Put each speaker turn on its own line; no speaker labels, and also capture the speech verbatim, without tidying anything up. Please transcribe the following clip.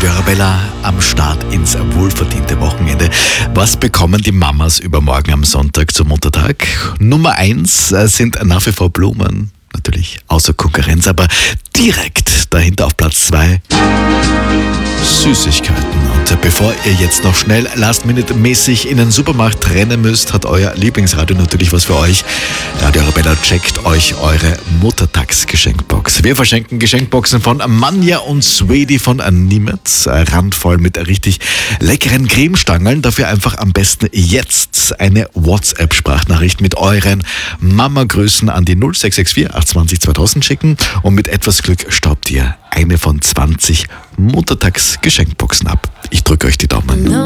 Radio Arabella am Start ins wohlverdiente Wochenende. Was bekommen die Mamas übermorgen am Sonntag zum Muttertag? Nummer eins sind nach wie vor Blumen. Natürlich außer Konkurrenz, aber direkt dahinter auf Platz zwei Süßigkeiten. Und bevor ihr jetzt noch schnell last-minute-mäßig in den Supermarkt rennen müsst, hat euer Lieblingsradio natürlich was für euch. Radio Arabella checkt euch eure Muttertagsgeschenkbox. Wir verschenken Geschenkboxen von Manja und Swedi von Nimitz. Randvoll mit richtig leckeren Cremestangeln. Dafür einfach am besten jetzt eine WhatsApp-Sprachnachricht mit euren Mama-Grüßen an die null sechs sechs vier acht zwei null zweitausend schicken. Und mit etwas Glück staubt ihr eine von zwanzig Muttertags-Geschenkboxen ab. Ich drücke euch die Daumen.